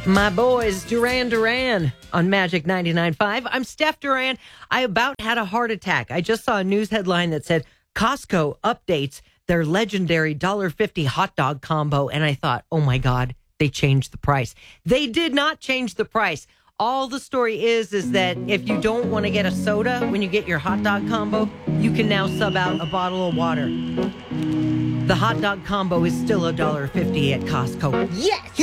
My boys, Duran Duran on Magic 99.5. I'm Steph Duran. I about had a heart attack. I just saw a news headline that said Costco updates their legendary $1.50 hot dog combo. And I thought, oh my God, they changed the price. They did not change the price. All the story is that if you don't want to get a soda when you get your hot dog combo, you can now sub out a bottle of water. The hot dog combo is still $1.50 at Costco. Yes!